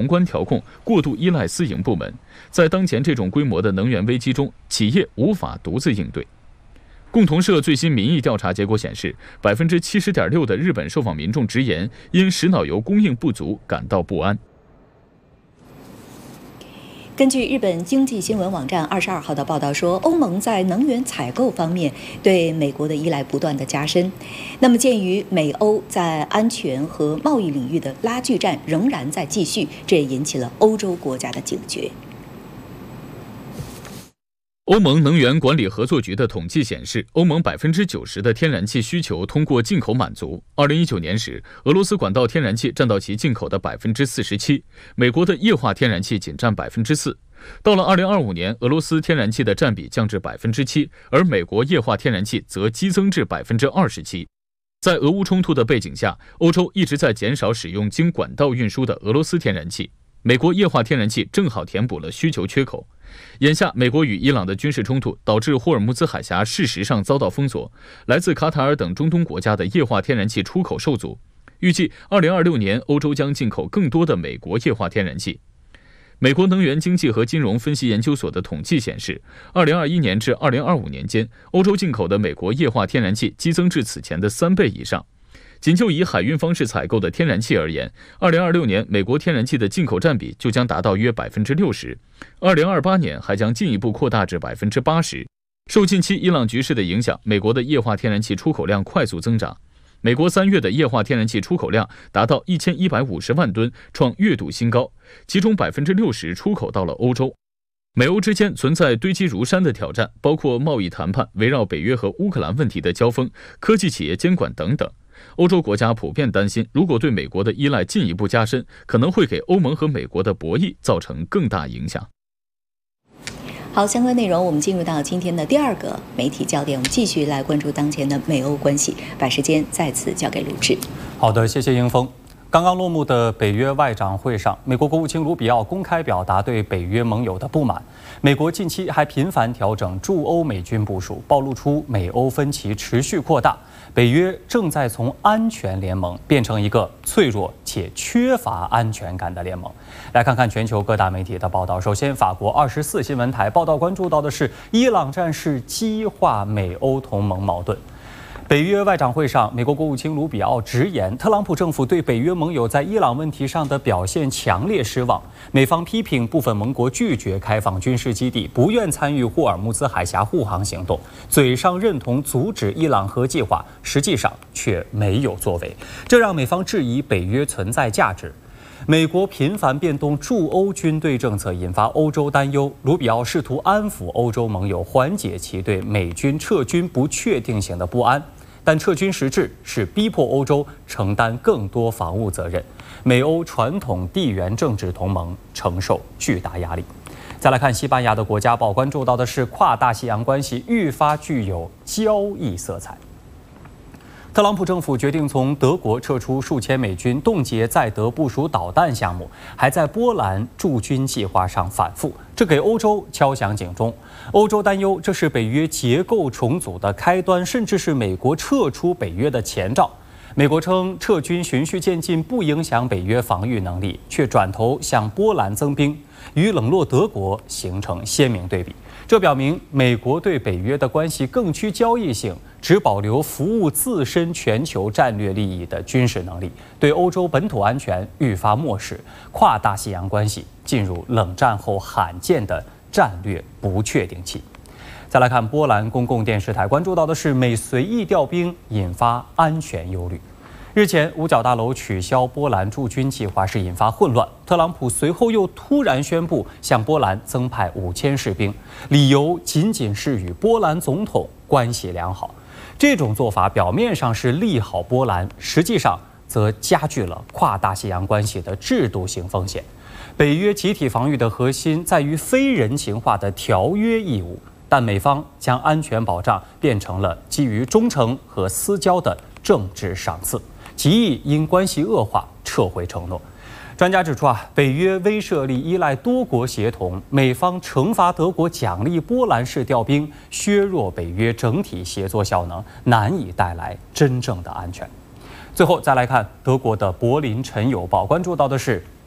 关调控过度依赖私营部门，在当前这种规模的能源危机中，企业无法独自应对。共同社最新民意调查结果显示，70.6%的日本受访民众直言因石脑油供应不足感到不安。 根据日本经济新闻网站22号的报道说，欧盟在能源采购方面对美国的依赖不断的加深。那么，鉴于美欧在安全和贸易领域的拉锯战仍然在继续，这也引起了欧洲国家的警觉。 欧盟能源管理合作局的统计显示，欧盟90%的天然气需求通过进口满足。2019年时，俄罗斯管道天然气占到其进口的47%，美国的液化天然气仅占4%。到了2025年，俄罗斯天然气的占比降至7%，而美国液化天然气则激增至27%。在俄乌冲突的背景下，欧洲一直在减少使用经管道运输的俄罗斯天然气。美国液化天然气正好填补了需求缺口。眼下，美国与伊朗的军事冲突导致霍尔木兹海峡事实上遭到封锁，来自卡塔尔等中东国家的液化天然气出口受阻。预计2026年，欧洲将进口更多的美国液化天然气。美国能源经济和金融分析研究所的统计显示，2021年至2025年间，欧洲进口的美国液化天然气激增至此前的3倍以上。仅就以海运方式采购的天然气而言，2026年美国天然气的进口占比就将达到约60%，2028年还将进一步扩大至80%。受近期伊朗局势的影响，美国的液化天然气出口量快速增长。美国3月的液化天然气出口量达到1150万吨，创月度新高，其中60%出口到了欧洲。美欧之间存在堆积如山的挑战，包括贸易谈判、围绕北约和乌克兰问题的交锋、科技企业监管等等。欧洲国家普遍担心，如果对美国的依赖进一步加深，可能会给欧盟和美国的博弈造成更大影响。 好，相关内容我们进入到今天的第2个媒体焦点，我们继续来关注当前的美欧关系。把时间再次交给鲁智。 好的，谢谢英峰。刚刚落幕的北约外长会上，美国国务卿卢比奥公开表达对北约盟友的不满。美国近期还频繁调整驻欧美军部署，暴露出美欧分歧持续扩大。北约正在从安全联盟变成一个脆弱且缺乏安全感的联盟。来看看全球各大媒体的报道。首先，法国24新闻台报道关注到的是伊朗战事激化美欧同盟矛盾。北约外长会上，美国国务卿卢比奥直言，特朗普政府对北约盟友在伊朗问题上的表现强烈失望。美方批评部分盟国拒绝开放军事基地，不愿参与霍尔木兹海峡护航行动，嘴上认同阻止伊朗核计划，实际上却没有作为，这让美方质疑北约存在价值。美国频繁变动驻欧军队政策，引发欧洲担忧。卢比奥试图安抚欧洲盟友，缓解其对美军撤军不确定性的不安。但撤军实质是逼迫欧洲承担更多防务责任，美欧传统地缘政治同盟承受巨大压力。再来看西班牙的国家报关注到的是跨大西洋关系愈发具有交易色彩。特朗普政府决定从德国撤出数千美军，冻结在德部署导弹项目，还在波兰驻军计划上反复，这给欧洲敲响警钟。欧洲担忧这是北约结构重组的开端，甚至是美国撤出北约的前兆。美国称撤军循序渐进，不影响北约防御能力，却转头向波兰增兵，与冷落德国形成鲜明对比。这表明美国对北约的关系更趋交易性，只保留服务自身全球战略利益的军事能力，对欧洲本土安全愈发漠视，跨大西洋关系进入冷战后罕见的战略不确定期。再来看波兰公共电视台关注到的是美随意调兵引发安全忧虑。日前，五角大楼取消波兰驻军计划是引发混乱，特朗普随后又突然宣布向波兰增派5000士兵，理由仅仅是与波兰总统关系良好。这种做法表面上是利好波兰，实际上则加剧了跨大西洋关系的制度性风险。北约集体防御的核心在于非人情化的条约义务，但美方将安全保障变成了基于忠诚和私交的政治赏赐，极易因关系恶化撤回承诺。专家指出北约威慑力依赖多国协同，美方惩罚德国、奖励波兰式调兵，削弱北约整体协作效能，难以带来真正的安全。最后再来看德国的柏林晨邮报关注到的是